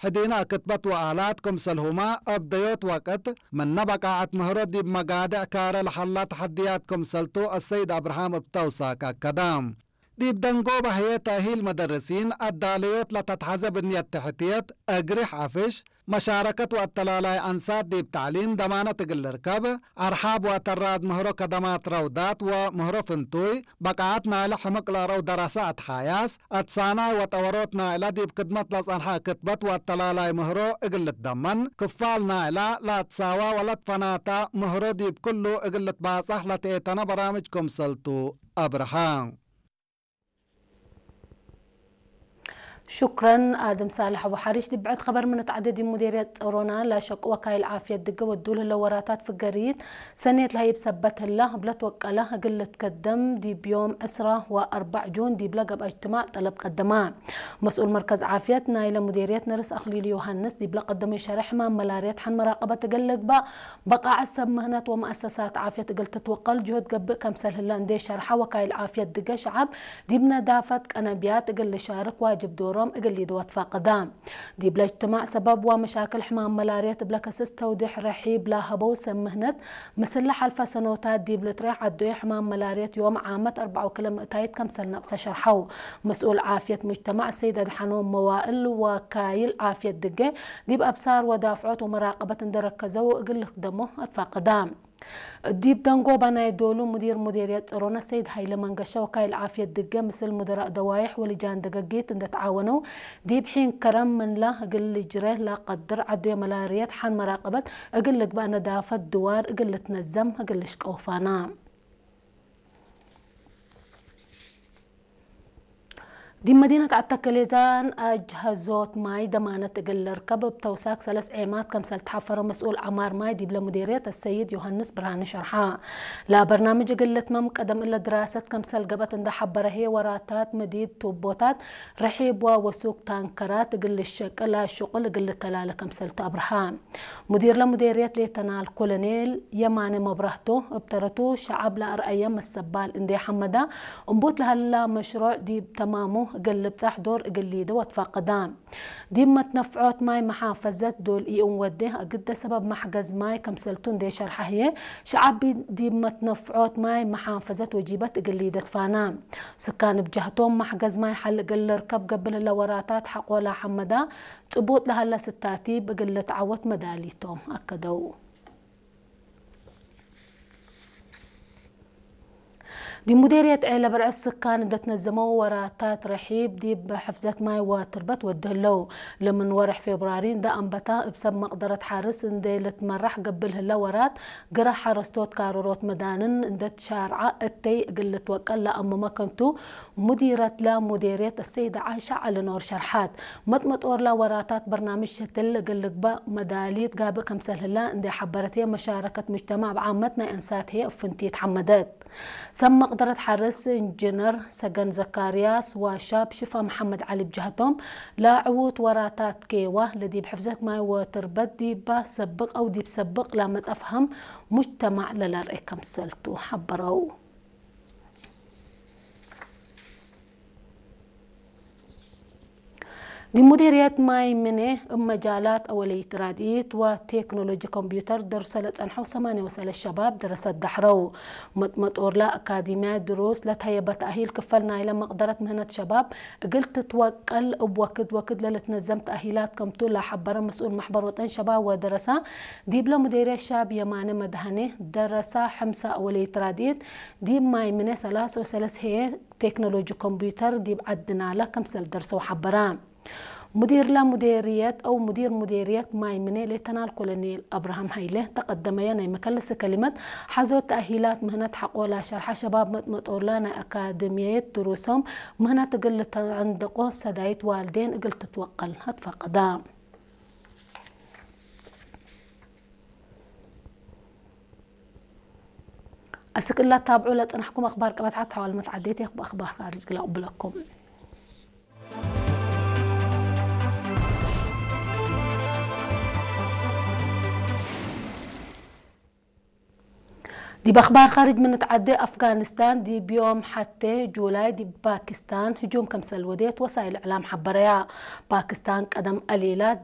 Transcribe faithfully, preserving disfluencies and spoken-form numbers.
هدينا كتبت وآلات كمسلهما أبديوت وقت من نبقى مهرد دي بمقادع كار لحلات تحديات كمسلتو السيد أبراهام بتوساك كدام ديب دنقوبة هي تأهيل مدرسين الداليوت لتتحزب النية التحتيات أجرح عفش مشاركة والتلالاي أنسات ديب تعليم ضمانة الركاب أرحاب وتراد مهرو كدمات رودات ومهرو فنتوي بقعتنا إلى حمقلا رو دراسات حياس أتسانا وتوروتنا إلى ديب كدمت لصنحا كتبت والتلالاي مهرو إقلت دمن كفالنا إلى لا تساوى ولا تفناتا مهرو ديب كله إقلت باصح لتيتنا برامجكم سلطو أبراهام. شكرا آدم صالح أبو حريش. دي بعد خبر من تعدد مديرية رونا لا شك وكايل عافية دقة والدول اللوراتات في القريد سنة لها يبسبت الله بلا توكلها قلت قدم دي بيوم عسرة وأربع جون دي بلقب اجتماع طلب قدمها مسؤول مركز عافيتنا إلى مديرية نرس أخليل يوهنس دي بلا قدم شرح ما ملاريات حن مراقبة تقلق با بقى عسب مهنات ومؤسسات عافية قلت تتوقل جهد قبل كم سهل دي شرحة وكايل عافية دقة شعب دي بنا دافت كنبيات قل شارك واجب دور اقل دوات فاقدام دي بلا اجتماع سبب ومشاكل حمام ملاريات بلا كسس توديح رحيب بلا هبو سمهنت مثل حلفة سنوتات دي بلا تريح عدوية حمام ملاريات يوم عامة أربعة وكلمتايت كمسل نقص شرحو مسؤول عافية مجتمع السيدة دحنون موائل وكايل عافية دقة دي بأبصار ودافعات ومراقبة دركزو اقل خدمه اتفاقدام ديب دنقو بنا يدولو مدير مديرية رونا السيد هايلا منقشة وكايل عافية الدقة مثل مدراء دوايح ولجان دقاقيت ان تعاونوا ديب حين كرم من لا اقل جريه لا قدر عدو ملاريات حان مراقبة اقل لك بقى ندافة دوار اقل تنزم اقل شكوفانا دي مدينة عتاكليزان أجهزوت ماي ضمانة تقل ركب بتوساك ثلاث عيمات كمسل تحفر مسؤول عمار ماي دي بلا مديرية السيد يوهنس برهان شرحا لا برنامج قلت مم قدم إلا دراسة كمسل قبت عند حبره هي وراتات مديد توبوتات رحيب ووسوق تانكرات قل الشكل لا شغل قل تلالة كمسل أبراهام مدير لمديرية ليتنال كولونيل يماني مبرهتو ابترتو شعب لا أرأيام السبال اندي حمدا انبوت لها مشروع دي تمامو قلب صح دور قليده واتفاقدام دي ما تنفعوت ماي محافظة دول اي وديه قد سبب محجز ماي كمسلتون دي شرحه هي شعبي دي ما تنفعوت ماي محافظة وجيبت قليده فانام سكان بجهتهم محجز ماي حل قل ركب قبل اللوراتات حق ولا حمدا تبوت لها لا ستاتي بقل تعوت مداليتهم اكدوا دي مديرية عيلة برعس سكان دا تنزموا وراتات رحيب دي بحفزة ماي وتربت ودهلو لمن ورح فبراير دا انبتا بسب مقدرة حارس اندي لتمرح قبل هلا ورات قرا حارستوت كاروروت مدانن اندي شارعة اتي قلت وقال لا اما مكنتو مديرة لا مديرية السيدة عايشة على نور شرحات مطمط اور لا وراتات برنامج شتل قلق با مداليت قابل كمسل هلا اندي حبرتي مشاركة مجتمع بعامتنا انسات هي افنتيت حمدات سم مقدرة حارس انجنر سجن زكارياس وشاب شفا محمد علي بجهتهم لا عوت وراتات كيوه لدي بحفزة ماي وتربت دي بسبق او دي بسبق لا متفهم مجتمع للارئي كمسلتو حبرو دي مديرية ماي منه مجالات أولية راديت وتكنولوجيا كمبيوتر درسلت أنحو ثمانية وسال الشباب درست دحرو مطور لا أكاديمية دروس لا تهيبة تأهيل كفلنا إلى مقدرة مهنة شباب قلت توكل بوكد وكد لتنظم تأهيلات كمتو لا حبر مسؤول محبر وطن شباب ودرسة دي بلا مديرية شاب يماني مدهنه درسة حمسة أولية راديت دي ماي منه ثلاث وثلاث هي تكنولوجيا كمبيوتر دي بعدنا لها كمسل درسة وحبران مدير لا مديريات او مدير مديريات ماي مني لتنال كولونيل ابراهام هايله تقدم يانا مكلس كلمه حزو تاهيلات مهنه حق ولا شرح شباب مطور لنا اكاديميه دروسهم مهنه قلت عندقو سدايت والدين قلت تتوقل هتفقدام اسكلا تابعوا لا تنحكم اخبار قبات حتى حوالي متعديتي اخبار خارج لا قبلكم دي بأخبار خارج من تعدي أفغانستان دي بيوم حتى جولاي دي باكستان هجوم كمسل وديت وسائل إعلام حبريا باكستان قدم قليلة